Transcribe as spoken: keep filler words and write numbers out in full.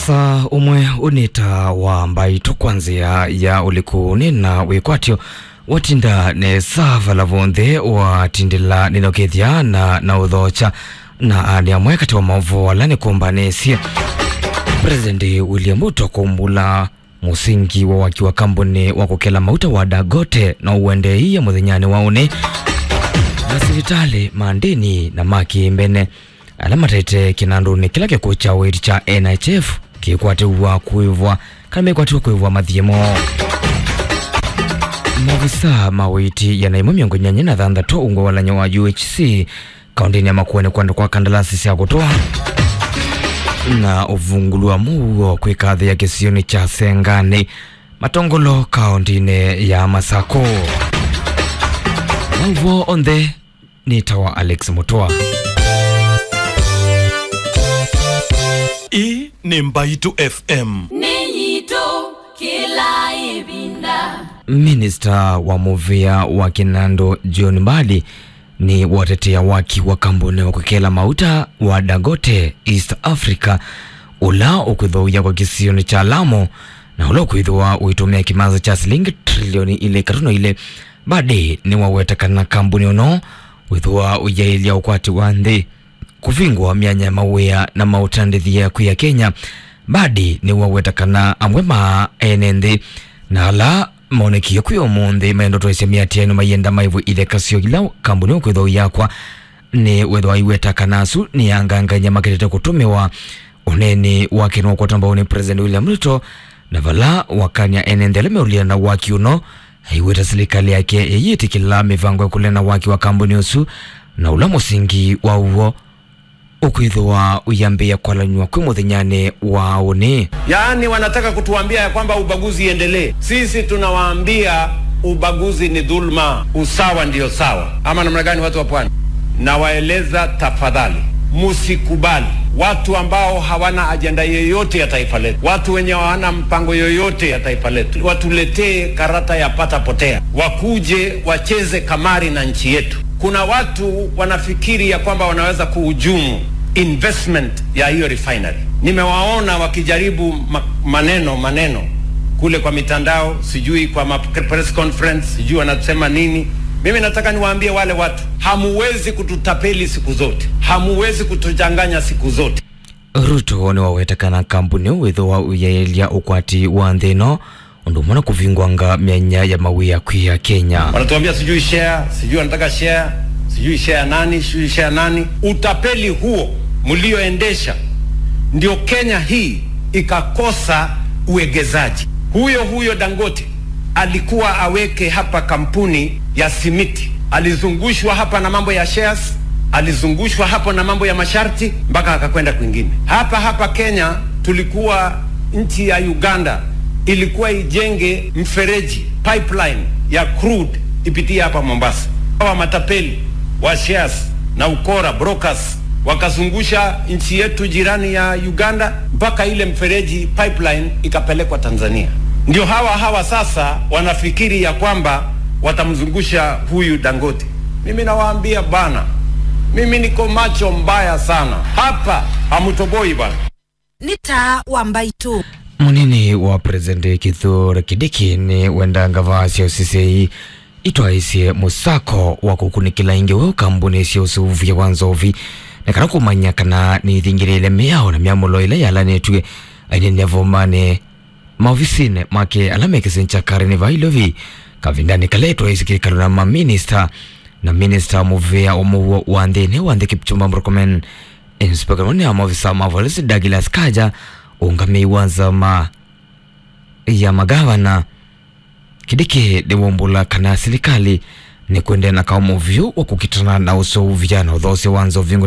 Sa umwe unita wa mbaito kwanzia ya ulikuni na wikwatio watinda ne sava lavonde wa tindila ninokethia na na udhocha na ania mwekati wa mavu walani kumbanesia. President William Ruto kumbula musingi wa waki wa kambuni wa kukela mauta wa Dangote na uwende iya muthinyani waone na sivitali mandini na maki mbene alama tete kinanduni kila kikucha witi cha N H F kikwati wa kuivwa kame kwati wa kuivwa mathiemo. Mavisa mawiti ya naimo miongo nyanyi na dhanda to ungo walanya wa U H C kaundini ya makuwene kwanda kwa kandalasi siya kutoa na uvungulu wa muo kwekadhi ya kisioni cha Sengani matongolo kaundine ya Masako. Mauvo onde ni tawa Alex Mutua. I ni Mbaitu F M. Ninyito kila ibinda. Minister wa Muvia wa Kinando John Mbadi ni watetea waki wa kambuni wa kukela mauta wa Dangote East Africa ula ukudhoya kwa kisioni cha Lamu na ula ukudhoa uitumia kimaza cha silingi trilioni ile katuno ile. Mbadi ni wawetakana kambuni ono withua ujailia ukwati wande kuvingwa mianya mawea na mautandithia kuya Kenya. Mbadi ni wawetakana amwema enende na ala maonekio kuyo monde maendo toese miatienu mayenda maivu ile kasio gila kambuni ukwidho yakwa ni wedwa iwetakana su ni anganganya maketete kutumiwa uneni wakinu kwa tamba uni President William Ruto na vala wakanya enendele meulia na waki uno haiweta silikali yake yeyiti kila mivango kulena waki wa kambuni usu na ula musingi wa uo ukwidhwa uyambia kwa lanyua kwe muthinyane waone. Yaani wanataka kutuambia ya kwamba ubaguzi endelee. Sisi tunawaambia ubaguzi ni dhulma, usawa ndio sawa. Ama namna gani watu wa pwani? Na waeleza tafadhali, musikubali watu ambao hawana ajenda yoyote ya taifa letu, watu wenye hawana mpango yoyote ya taifa letu, watuletee karata ya pata potea, wakuje wacheze kamari na nchi yetu. Kuna watu wanafikiri ya kwamba wanaweza kuhujumu investment ya hiyo refinery. Nimewaona wakijaribu ma maneno maneno kule kwa mitandao, sijui kwa press conference, sijui wanasema nini. Mimi nataka niwaambie wale watu, hamuwezi kututapeli siku zote, hamuwezi kutujanganya siku zote. Ruto ni wawetakana kampuni wetho wa uyaelia ukwati wa nthino undumana kuvingwanga mianya ya mawia kuya Kenya. Wanatuambia sijui share, sijui wanataka share, sijui share nani, sijui share nani. Utapeli huo mlioendesha ndio Kenya hii ikakosa uegezaji. Huyo huyo Dangote alikuwa aweke hapa kampuni ya simiti, alizungushwa hapa na mambo ya shares, alizungushwa hapo na mambo ya masharti mpaka akakwenda kwingine. Hapa hapa Kenya tulikuwa nchi ya Uganda ilikuwa ijenge mfereji pipeline ya crude ipitie hapa Mombasa. Hawa matapeli wa shares na ukora brokers wakazungusha nchi yetu jirani ya Uganda mpaka ile mfereji pipeline ikapelekwa Tanzania. Ndio hawa hawa sasa wanafikiri ya kwamba watamzungusha huyu Dangote. Mimi nawaambia bana, mimi niko macho mbaya sana hapa, hamutoboi bana. Nita wa Mbaitu. Munini wa President Kithure Kindiki ni wenda ngavasi ya U C C I itwaisie musako wa kukunikila inge wa kambuni siya usuvu ya wanzovi na kana kumanya kana ni thingirele miao na miamulo ile yalanetwe aini nevomane maofisine make alameke senchakare ni vailovi kavindani kaletwa isiki kaluna ma minister na minister Muvia umuwa wandene wande Kipchumba Murkomen inspector wani ya maofisa mavolisi Douglas Kanja ungame wanza ma ya magavana. Kindiki dewombula kana serikali ni kuendena kaumu vyu wa kukitana na uso vijana udhose wanzo vingu